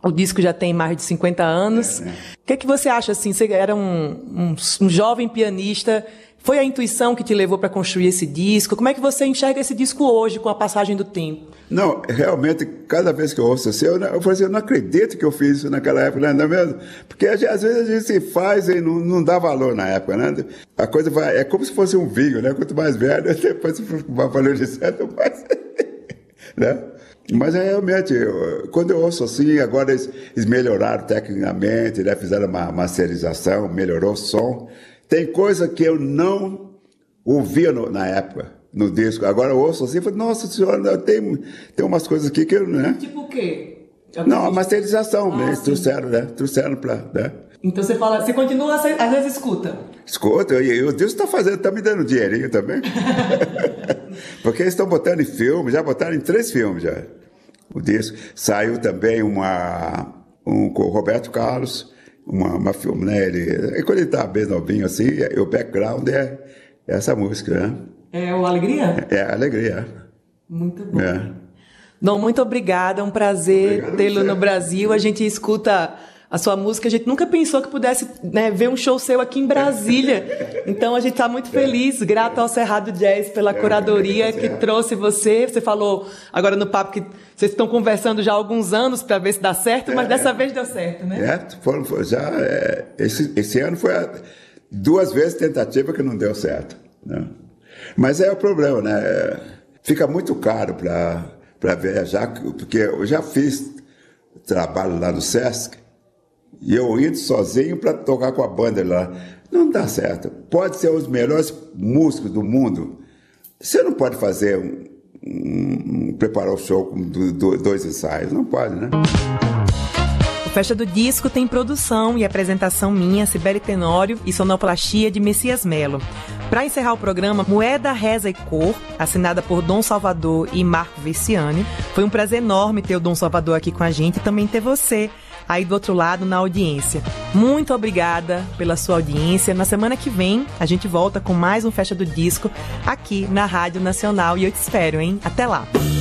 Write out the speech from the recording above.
O disco já tem mais de 50 anos. O que você acha, assim? Você era um jovem pianista. Foi a intuição que te levou para construir esse disco? Como é que você enxerga esse disco hoje, com a passagem do tempo? Não, realmente, cada vez que eu ouço assim, eu falo assim, eu não acredito que eu fiz isso naquela época, não é mesmo? Porque às vezes a gente se faz e não dá valor na época, né? A coisa vai, é como se fosse um vinho, né? Quanto mais velho, depois vai valorizando mais, né? Mas realmente, quando eu ouço assim, agora eles melhoraram tecnicamente, né? Fizeram uma masterização, melhorou o som. Tem coisa que eu não ouvia na época, no disco. Agora eu ouço assim e falo, nossa senhora, tem umas coisas aqui que eu, né? Tipo o quê? Não, a masterização, né? Trouxeram, né? Trouxeram pra, né? Então você continua, às vezes escuta? Escuta, e o disco tá me dando dinheirinho também. Porque eles estão botando em filme, já botaram em 3 filmes já. O disco. Saiu também com o Roberto Carlos, uma filme, né? Quando ele tá bem novinho assim, o background é essa música, né? É o Alegria? É a Alegria. Muito bom. Dom, muito obrigada, é um prazer tê-lo no Brasil. A gente escuta a sua música, a gente nunca pensou que pudesse, né, ver um show seu aqui em Brasília. Então a gente está muito feliz, grato ao Cerrado Jazz pela curadoria que trouxe você. Você falou agora no papo que vocês estão conversando já há alguns anos para ver se dá certo, mas dessa vez deu certo, né? Esse ano foi 2 vezes tentativa que não deu certo, né? Mas é o problema, né? Fica muito caro para viajar, porque eu já fiz trabalho lá no Sesc, e eu indo sozinho para tocar com a banda lá. Não dá certo. Pode ser os melhores músicos do mundo. Você não pode fazer preparar o show com 2 ensaios. Não pode, né? O Festa do Disco tem produção e apresentação minha, Cibele Tenório, e sonoplastia de Messias Melo. Para encerrar o programa, Moeda, Reza e Cor, assinada por Dom Salvador e Marco Veciani. Foi um prazer enorme ter o Dom Salvador aqui com a gente e também ter você aí do outro lado na audiência. Muito obrigada pela sua audiência. Na semana que vem a gente volta com mais um Festa do Disco aqui na Rádio Nacional e eu te espero, hein? Até lá!